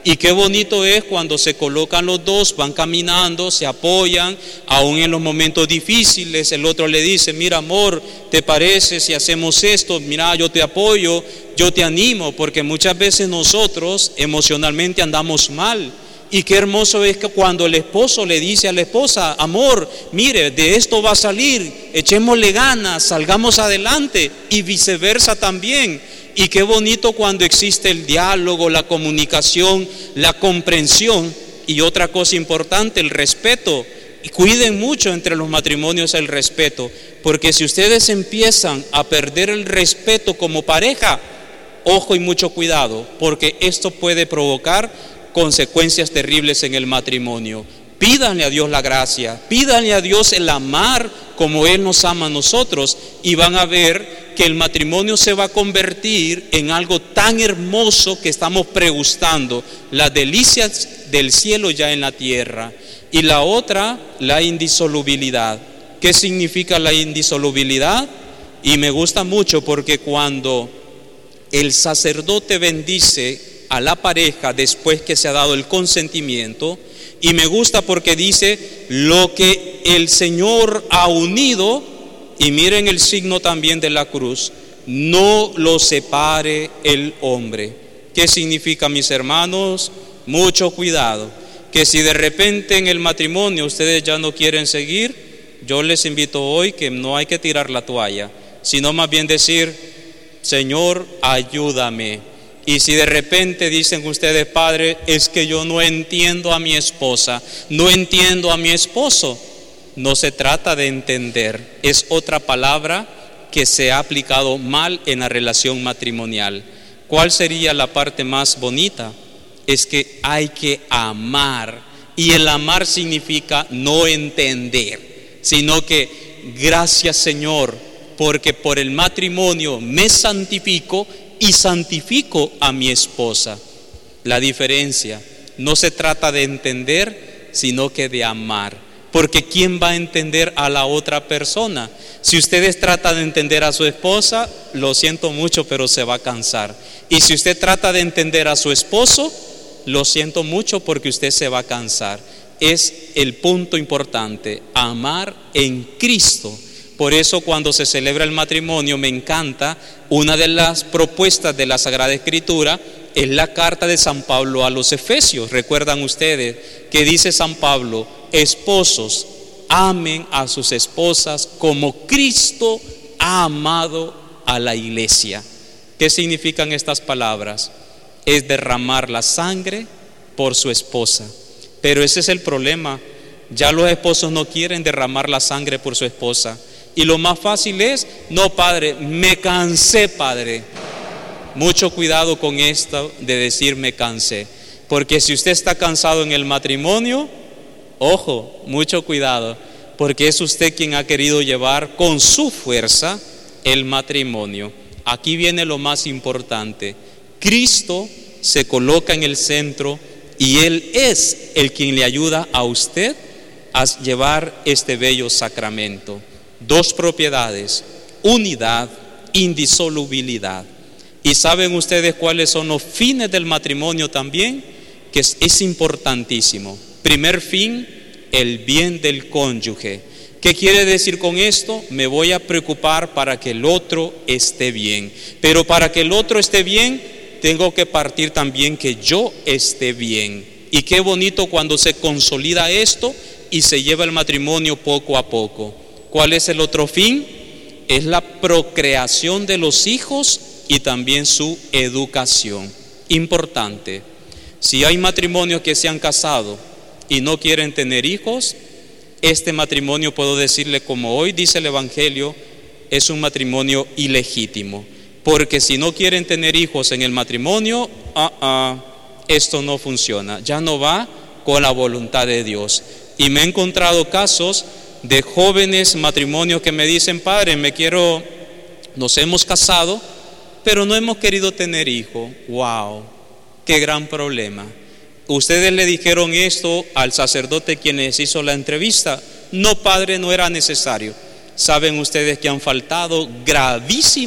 Y qué bonito es cuando se colocan los dos, van caminando, se apoyan, aún en los momentos difíciles. El otro le dice: mira, amor, ¿te parece si hacemos esto? Mira, yo te apoyo, yo te animo, porque muchas veces nosotros emocionalmente andamos mal. Y qué hermoso es que cuando el esposo le dice a la esposa: amor, mire, de esto va a salir, echémosle ganas, salgamos adelante, y viceversa también. Y qué bonito cuando existe el diálogo, la comunicación, la comprensión. Y otra cosa importante, el respeto. Y cuiden mucho entre los matrimonios el respeto, porque si ustedes empiezan a perder el respeto como pareja, ojo y mucho cuidado, porque esto puede provocar consecuencias terribles en el matrimonio. Pídanle a Dios la gracia, pídanle a Dios el amar como Él nos ama a nosotros, y van a ver que el matrimonio se va a convertir en algo tan hermoso que estamos pregustando, las delicias del cielo ya en la tierra. Y la otra, la indisolubilidad. ¿Qué significa la indisolubilidad? Y me gusta mucho porque cuando el sacerdote bendice a la pareja después que se ha dado el consentimiento, y me gusta porque dice: lo que el Señor ha unido, y miren el signo también de la cruz, no lo separe el hombre. ¿Qué significa, mis hermanos? Mucho cuidado, que si de repente en el matrimonio ustedes ya no quieren seguir, yo les invito hoy que no hay que tirar la toalla, sino más bien decir: Señor, ayúdame. Y si de repente dicen ustedes: padre, es que yo no entiendo a mi esposa, no entiendo a mi esposo, no se trata de entender, es otra palabra que se ha aplicado mal en la relación matrimonial. ¿Cuál sería la parte más bonita? Es que hay que amar, y el amar significa no entender, sino que gracias, Señor, porque por el matrimonio me santifico y santifico a mi esposa. La diferencia, no se trata de entender, sino que de amar. Porque ¿quién va a entender a la otra persona? Si ustedes tratan de entender a su esposa, lo siento mucho, pero se va a cansar. Y si usted trata de entender a su esposo, lo siento mucho, porque usted se va a cansar. Es el punto importante, amar en Cristo. Por eso cuando se celebra el matrimonio me encanta, una de las propuestas de la Sagrada Escritura es la carta de San Pablo a los Efesios. Recuerdan ustedes que dice San Pablo: esposos, amen a sus esposas como Cristo ha amado a la iglesia. ¿Qué significan estas palabras? Es derramar la sangre por su esposa. Pero ese es el problema, ya los esposos no quieren derramar la sangre por su esposa. Y lo más fácil es: no, padre, me cansé, padre. Mucho cuidado con esto de decir me cansé, porque si usted está cansado en el matrimonio, ojo, mucho cuidado, porque es usted quien ha querido llevar con su fuerza el matrimonio. Aquí viene lo más importante: Cristo se coloca en el centro y Él es el quien le ayuda a usted a llevar este bello sacramento. Dos propiedades: unidad, indisolubilidad. ¿Y saben ustedes cuáles son los fines del matrimonio también? Que es importantísimo. Primer fin, el bien del cónyuge. ¿Qué quiere decir con esto? Me voy a preocupar para que el otro esté bien. Pero para que el otro esté bien, tengo que partir también que yo esté bien. Y qué bonito cuando se consolida esto y se lleva el matrimonio poco a poco. ¿Cuál es el otro fin? Es la procreación de los hijos y también su educación. Importante. Si hay matrimonios que se han casado y no quieren tener hijos, este matrimonio, puedo decirle como hoy dice el Evangelio, es un matrimonio ilegítimo. Porque si no quieren tener hijos en el matrimonio, esto no funciona, ya no va con la voluntad de Dios. Y me he encontrado casos de jóvenes matrimonios que me dicen: padre, nos hemos casado, pero no hemos querido tener hijos. ¡Wow! ¡Qué gran problema! Ustedes le dijeron esto al sacerdote quien les hizo la entrevista. No, padre, no era necesario. Saben ustedes que han faltado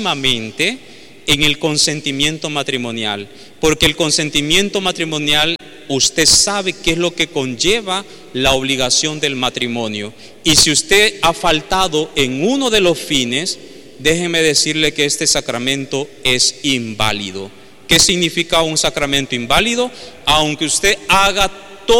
gravísimamente en el consentimiento matrimonial, porque el consentimiento matrimonial usted sabe qué es lo que conlleva la obligación del matrimonio. Y si usted ha faltado en uno de los fines, déjeme decirle que este sacramento es inválido. ¿Qué significa un sacramento inválido? Aunque usted haga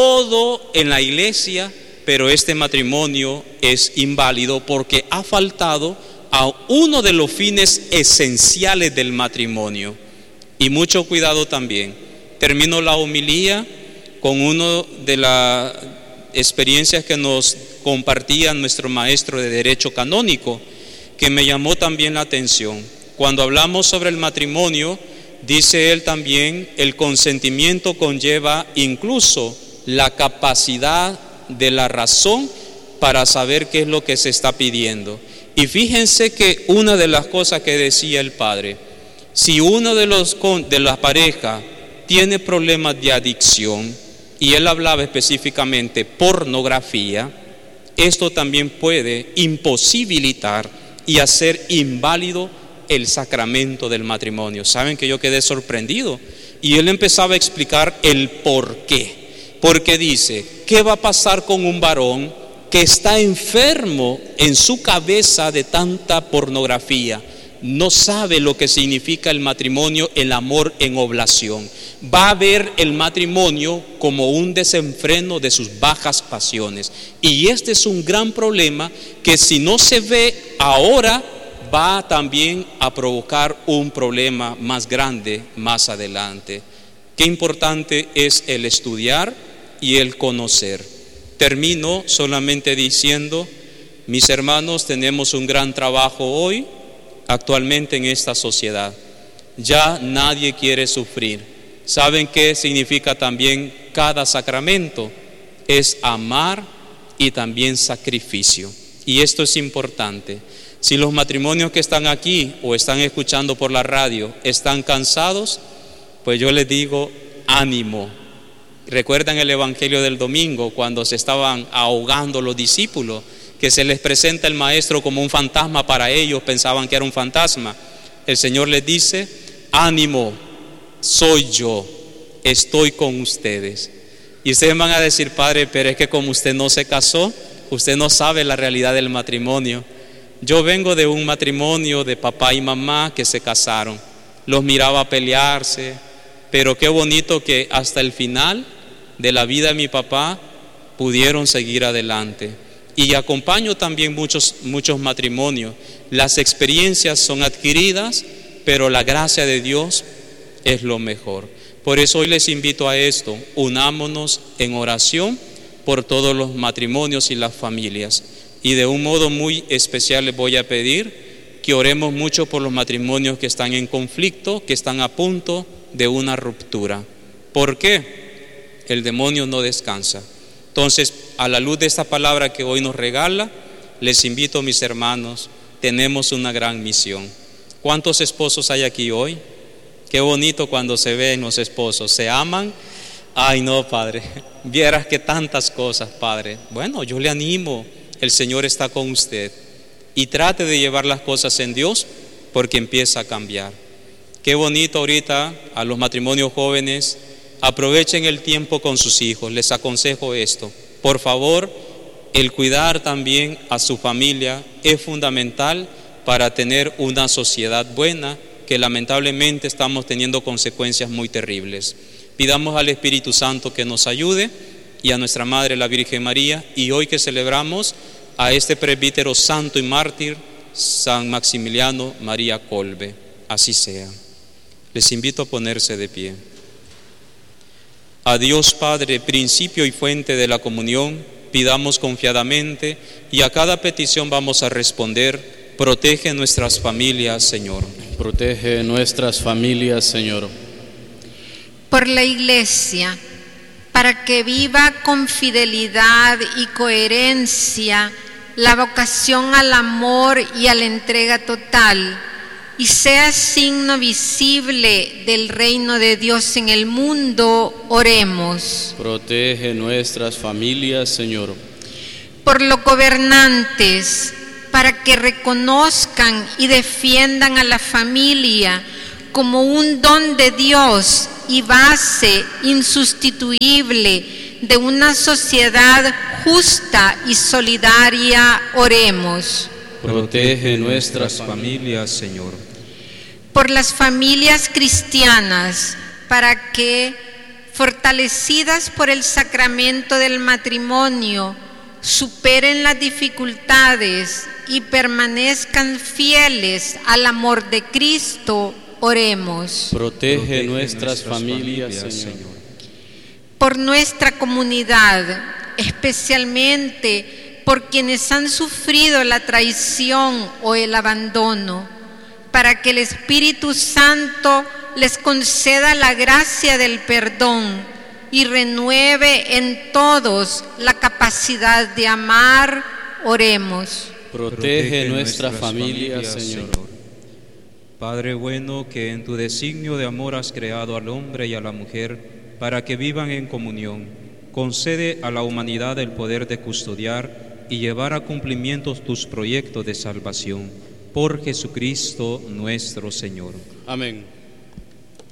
todo en la iglesia, pero este matrimonio es inválido porque ha faltado a uno de los fines esenciales del matrimonio. Y mucho cuidado también. Termino la homilía con una de las experiencias que nos compartía nuestro maestro de Derecho Canónico, que me llamó también la atención. Cuando hablamos sobre el matrimonio, dice él también, el consentimiento conlleva incluso la capacidad de la razón para saber qué es lo que se está pidiendo. Y fíjense que una de las cosas que decía el padre, si uno de la pareja tiene problemas de adicción, y él hablaba específicamente pornografía, esto también puede imposibilitar y hacer inválido el sacramento del matrimonio. Saben que yo quedé sorprendido y él empezaba a explicar el por qué. Porque dice, ¿qué va a pasar con un varón que está enfermo en su cabeza de tanta pornografía? No sabe lo que significa el matrimonio, el amor en oblación. Va a ver el matrimonio como un desenfreno de sus bajas pasiones. Y este es un gran problema que si no se ve ahora, va también a provocar un problema más grande más adelante. Qué importante es el estudiar y el conocer. Termino solamente diciendo, mis hermanos, tenemos un gran trabajo hoy, actualmente en esta sociedad. Ya nadie quiere sufrir. ¿Saben qué significa también cada sacramento? Es amar y también sacrificio. Y esto es importante. Si los matrimonios que están aquí o están escuchando por la radio están cansados, pues yo les digo, ánimo. ¿Recuerdan el evangelio del domingo cuando se estaban ahogando los discípulos? Que se les presenta el maestro como un fantasma para ellos, pensaban que era un fantasma. El Señor les dice, ánimo, soy yo, estoy con ustedes. Y ustedes van a decir, padre, pero es que como usted no se casó, usted no sabe la realidad del matrimonio. Yo vengo de un matrimonio de papá y mamá que se casaron. Los miraba pelearse, pero qué bonito que hasta el final de la vida de mi papá pudieron seguir adelante. Y acompaño también muchos matrimonios. Las experiencias son adquiridas, pero la gracia de Dios es lo mejor. Por eso hoy les invito a esto, unámonos en oración por todos los matrimonios y las familias. Y de un modo muy especial les voy a pedir que oremos mucho por los matrimonios que están en conflicto, que están a punto de una ruptura. ¿Por qué? El demonio no descansa. Entonces, a la luz de esta palabra que hoy nos regala, les invito, mis hermanos, tenemos una gran misión. ¿Cuántos esposos hay aquí hoy? Qué bonito cuando se ven los esposos, se aman. Ay no, Padre, vieras que tantas cosas, Padre. Bueno, yo le animo, el Señor está con usted. Y trate de llevar las cosas en Dios porque empieza a cambiar. Qué bonito ahorita a los matrimonios jóvenes, aprovechen el tiempo con sus hijos. Les aconsejo esto. Por favor, el cuidar también a su familia es fundamental para tener una sociedad buena, que lamentablemente estamos teniendo consecuencias muy terribles. Pidamos al Espíritu Santo que nos ayude y a nuestra Madre la Virgen María, y hoy que celebramos a este presbítero santo y mártir, San Maximiliano María Kolbe. Así sea. Les invito a ponerse de pie. A Dios Padre, principio y fuente de la comunión, pidamos confiadamente y a cada petición vamos a responder. Protege nuestras familias, Señor. Protege nuestras familias, Señor. Por la Iglesia, para que viva con fidelidad y coherencia la vocación al amor y a la entrega total, y sea signo visible del reino de Dios en el mundo, oremos. Protege nuestras familias, Señor. Por los gobernantes, para que reconozcan y defiendan a la familia como un don de Dios y base insustituible de una sociedad justa y solidaria, oremos. Protege nuestras familias, Señor. Por las familias cristianas, para que, fortalecidas por el sacramento del matrimonio, superen las dificultades y permanezcan fieles al amor de Cristo, oremos. Protege nuestras familias, Señor. Por nuestra comunidad, especialmente por quienes han sufrido la traición o el abandono, para que el Espíritu Santo les conceda la gracia del perdón y renueve en todos la capacidad de amar, oremos. Protege nuestra familia, Señor. Padre bueno, que en tu designio de amor has creado al hombre y a la mujer para que vivan en comunión, concede a la humanidad el poder de custodiar y llevar a cumplimiento tus proyectos de salvación. Por Jesucristo nuestro Señor. Amén.